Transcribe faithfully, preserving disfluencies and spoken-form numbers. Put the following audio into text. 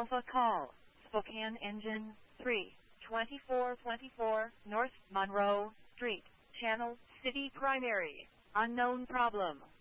Alpha Call, Spokane Engine three, twenty-four twenty-four, North Monroe Street, Channel City Primary, unknown problem.